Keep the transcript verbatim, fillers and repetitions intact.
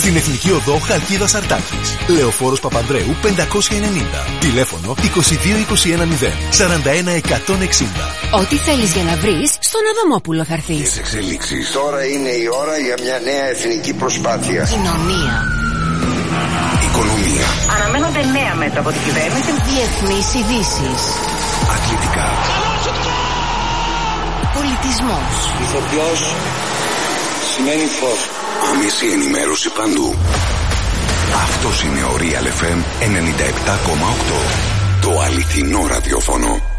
στην Εθνική Οδό Χαλκίδας Αρτάκης. Λεωφόρος Παπανδρέου πεντακόσια ενενήντα. Τηλέφωνο είκοσι δύο είκοσι ένα μηδέν σαράντα ένα εκατόν εξήντα. Ό,τι θέλεις για να βρεις, στον Αδαμόπουλο θα έρθεις. Τις εξελίξεις. Τώρα είναι η ώρα για μια νέα εθνική προσπάθεια. Κοινωνία. Οικονομία. Αναμένονται νέα μέτρα από την κυβέρνηση. Διεθνείς ειδήσεις. Αθλητικά. Πολιτισμός. Ηθοποιός σημαίνει φως. Άμεση ενημέρωση παντού. Αυτός είναι ο Real εφ εμ ενενήντα επτά κόμμα οκτώ. Το αληθινό ραδιόφωνο.